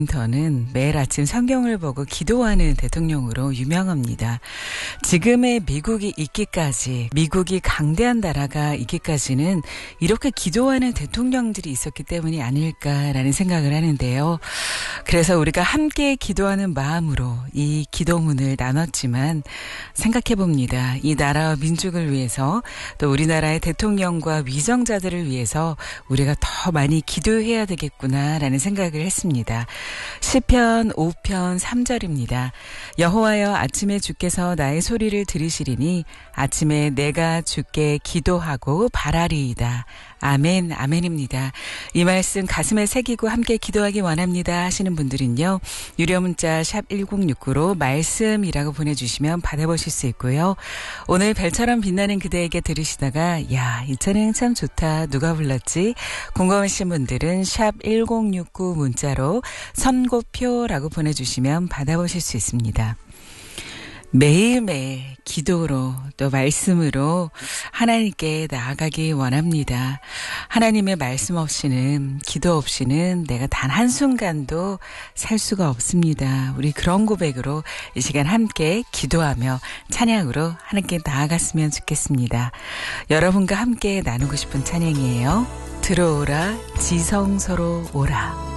클린턴은 매일 아침 성경을 보고 기도하는 대통령으로 유명합니다. 지금의 미국이 있기까지, 미국이 강대한 나라가 있기까지는 이렇게 기도하는 대통령들이 있었기 때문이 아닐까라는 생각을 하는데요. 그래서 우리가 함께 기도하는 마음으로 이 기도문을 나눴지만 생각해 봅니다. 이 나라와 민족을 위해서, 또 우리나라의 대통령과 위정자들을 위해서 우리가 더 많이 기도해야 되겠구나라는 생각을 했습니다. 시편 5편 3절입니다. 여호와여, 아침에 주께서 나의 소리를 들으시리니 아침에 내가 주께 기도하고 바라리이다. 아멘, 아멘입니다. 이 말씀 가슴에 새기고 함께 기도하기 원합니다 하시는 분들은요, 유료 문자 샵 1069로 말씀이라고 보내주시면 받아보실 수 있고요. 오늘 별처럼 빛나는 그대에게 들으시다가 야, 이 찬양 참 좋다, 누가 불렀지? 궁금하신 분들은 샵 1069 문자로 선고표라고 보내주시면 받아보실 수 있습니다. 매일매일 기도로 또 말씀으로 하나님께 나아가기 원합니다. 하나님의 말씀 없이는, 기도 없이는 내가 단 한순간도 살 수가 없습니다. 우리 그런 고백으로 이 시간 함께 기도하며 찬양으로 하나님께 나아갔으면 좋겠습니다. 여러분과 함께 나누고 싶은 찬양이에요. 들어오라 지성소로 오라.